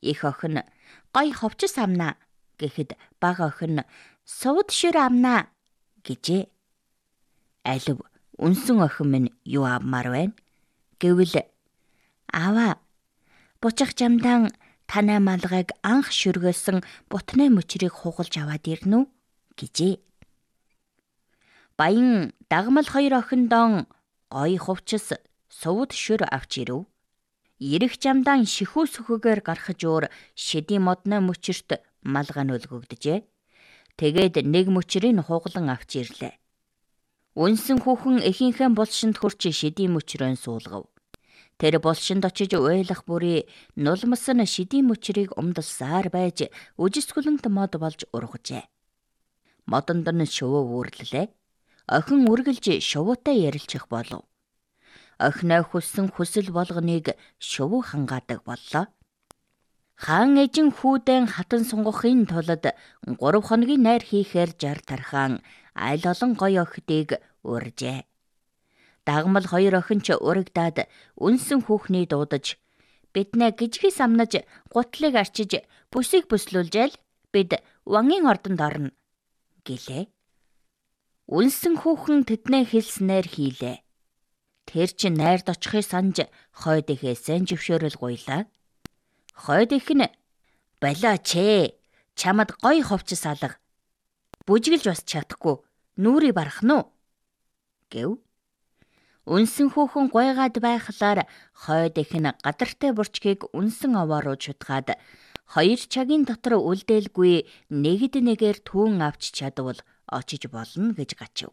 Их охин "Гоё ховчис амнаа" гэхэд бага охин "Сувд шир амнаа" гэжээ. Алив үнсэн охин минь юу авмаар байна? Гэвэл "Аваа, бучих жамдаан танай малгайг анх шүргээсэн бутны мөчрийг хугалж аваад ирнэ үү гэжээ. Баян дагмал 2 охиндон гоё хувцас сувд шүр авч ирэв. Ирэх жамдаан шихүү сөхөгээр гарахж уур шидийн модны мөчөрт малгай нь өлгөгдөжээ. Тэгээд нэг мөчрийг хуглан авч ирлээ. Үнсэн хүүхэн эхийнхээ булшинд хурч шидийн мөчрөөн суулгав. Тэр булшинд очиж уйлах бүрий нулмас нь шидийн мөчрийг умдалсаар байж үжисгүлэнт мод болж ургажээ. Модонд нь шувуу үүрлэлээ. Охин үргэлж шувуутай ярилчих болов. Охиноо хүссэн хүсэл болгоныг шувуу хангаадаг боллоо. Хаан ээжин хүүдэн хатан сунгахын тулд 3 хоногийн найр хийхээр 60 тархаан аль олон гоё охидыг уржээ. Дагмал 2 охин ч урагдаад үнсэн хүүхний дуудаж "Биднээ гижгий самнаж гутлыг арчиж бүсийг бүслүүлжээл бид вангийн ордонд орно" гэлээ. Үнсэн хүүхэн тэднээ хэлснээр хийлээ. Тэр чинь найрд очихыг санаж хойд ихээсээ зөвшөөрөл гуйлаа. Хойд их нь "Болооч ээ, чамд гоё ховчис алга. Бүжиглж бас чадахгүй, нүрий барах нь уу?" гэв. Үнсэн хүүхэн гуйгаад байхлаар хойд их нь гадартай бурчгийг үнсэн овоо руу чутгаад 2 цагийн дотор үлдээлгүй нэгд нэгээр түүн авч чадвал очиж болно гэж гачив.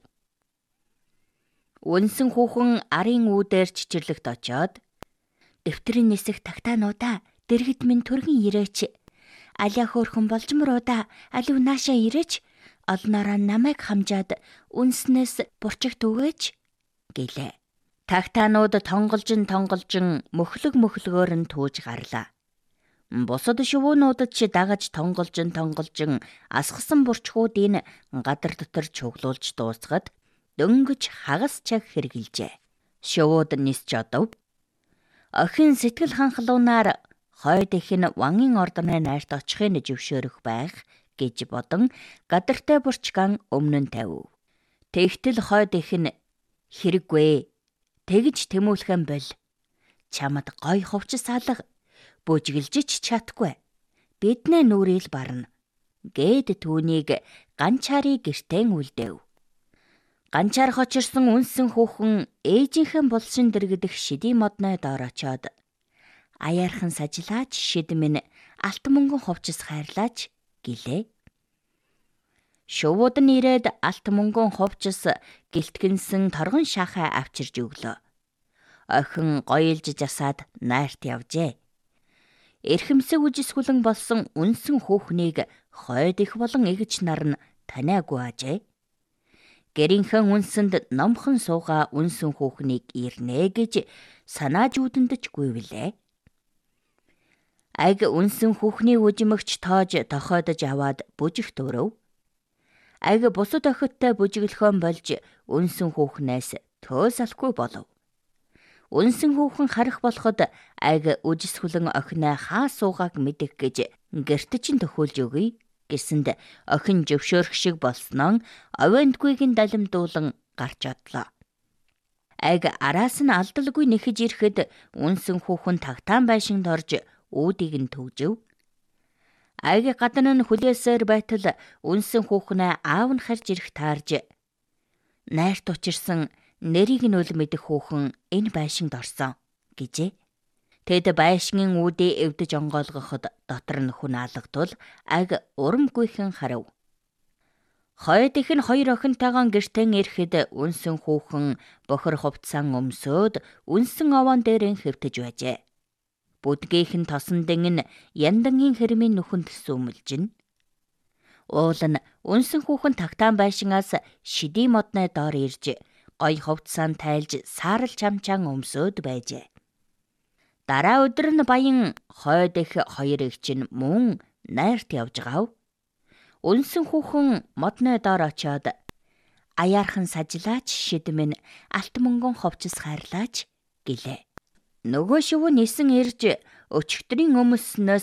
Үнсэн хүүхэн арын үүдээр чичирлэгт очоод "Дэвтрийн нисэх тагтаануудаа дэргэд минь түргэн ирээч. Алиа хөөрхөн болжморуудаа алив наашаа ирээч. Олноороо намайг хамжаад үнснээс бурчигт өгөөч" гэлээ. Тагтаанууд тонголжин мөхлөгөөр нь түүж гарлаа. Бусад шувуунуудад ч дагаж тонголжин асгасан бурчгуудыг гадар дотор чуглуулж дуусгаад дөнгөж хагас цаг хэрглэжээ. Шувууд нисч одов. Охин сэтгэл ханхлуунаар хойд их нь вангийн ордны найрт очихыг зөвшөөрөх байх гэж бодон гадартай бурчгаан өмнө нь тавив. Тэгтэл хойд их нь "Хэрэггүй. Тэгж тэмүүлхэн бол. Чамд гоё хувцас алга. Бүжгэлж ч чадахгүй. Биднээ нүрийг барна" гэд түүнийг ганчаарыг гэртээ үлдээв. Ганчаар хочирсон үнсэн хүүхэн ээжийнхэн булшин дэргдэх шидийн модны доор очоод "Аяархан сажлаач шид минь алт мөнгөн хувцас хайрлаач" гэлээ. Шувууд нь ирээд алт мөнгөн хувцас гэлтгэнсэн торгон шахаа авчирж өглөө. Охин гоёлж жасаад найрт явжээ. Эрхэмсэг үжисгүлэн болсон үнсэн хүүхнийг хойд их болон эгч нар нь таниагүй ажээ. Гэрийнхэн үнсэнд номхон суугаа үнсэн хүүхнийг ирнэ гэж санааж үдэндэж гуйвлээ. Аг үнсэн хүүхний үжимэгч тоож тохиодож аваад бүжигт өрөв. Аг бусад охидтой бүжиглөхөн болж үнсэн хүүхнээс төөсалгүй болов. Үнсэн хүүхэн харах болоход аг үжисгүлэн охиноо хаа суугааг мэдэх гэж гэрт чинь төхөөлж өгье гэсэнд охин зөвшөөрөх шиг болсноо овондгүйг нь далимдуулан гарч одлоо. Аг араас нь алдалгүй нэхэж ирэхэд үнсэн хүүхэн тагтаан байшинд орж үүдийг нь төгжөв. Аг гадна нь хүлээсээр байтал үнсэн хүүхнээ аав нь харж ирэх таарж "Найрт учирсан нэрийг нь үл мэдэх хүүхэн энэ байшинд орсон" гэжээ. Тэд байшингийн үүдээ эвдэж онгойлгоход дотор нь хүн алгатвал аг урамгүйхэн харав. Хойд их нь 2 охинтойгоо гэртээ ирэхэд үнсэн хүүхэн бохор хувцсан өмсөөд үнсэн овоон дээрээ хэвтэж байжээ. Бүдгийнхэн тосондын нь яндангийн хэрмийн нүхэнд сүмэлжин. Уул нь үнсэн хүүхэн тагтаан байшингаас шидийн модны доор ирж гоё хувцсаан тайлж саарл чамчаан өмсөөд байжээ. Дараа өдөр нь баян хойд их 2 эгч нь мөн найрт явж гав. Үнсэн хүүхэн модны доор очоод "Аяархан сажлаач шид минь алт мөнгөн хувцас хайрлаач" гэлээ. Нөгөө шувуу нисэн ирж өчигдрийн өмснөөс